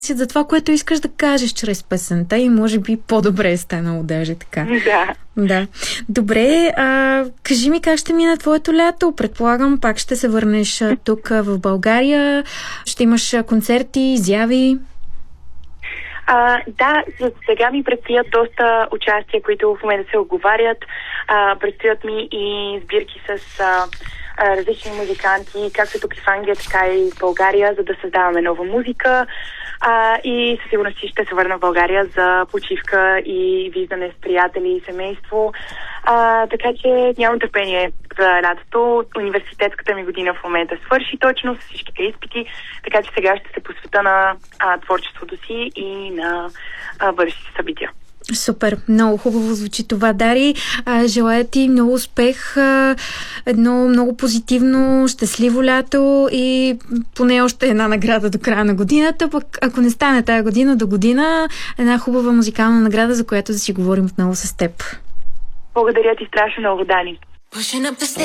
за това, което искаш да кажеш чрез песента и може би по-добре е станало даже така. Да. Добре, кажи ми как ще мине твоето лято? Предполагам, пак ще се върнеш тук в България. Ще имаш концерти, изяви? Да, сега ми предстоят доста участия, които в момента се оговарят. Предстоят ми и сбирки с различни музиканти, както тук и в Англия, така и в България, за да създаваме нова музика. И със сигурност ще се върна в България за почивка и виждане с приятели и семейство. Така че нямам търпение за лятото. Университетската ми година в момента свърши точно с всичките изпити, така че сега ще се посвета на творчеството си и на бъдещите събития. Супер, много хубаво звучи това, Дари. Желая ти много успех, едно много позитивно, щастливо лято и поне още една награда до края на годината, пък ако не стане тая година, до година една хубава музикална награда, за която да си говорим отново с теб. Благодаря ти страшно много, Дани.